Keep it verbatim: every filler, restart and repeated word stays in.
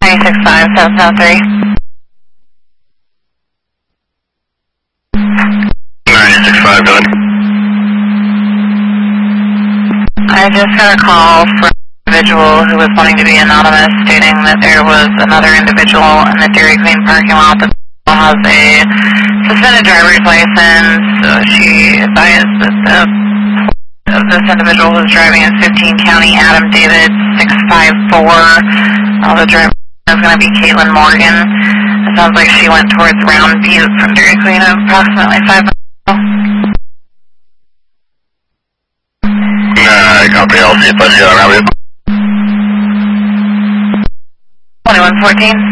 nine six five seven seven three. nine six five, go ahead. I just got a call from an individual who was wanting to be anonymous, stating that there was another individual in the Dairy Queen parking lot that has a suspended driver's license. So she advised that the of this individual who's driving is fifteen County Adam David six five four. Uh, the driver is going to be Caitlin Morgan. It sounds like she went towards Round Butte from Dairy Queen at approximately five miles. Uh, copy, I'll see if I see it on Round Butte. twenty-one fourteen.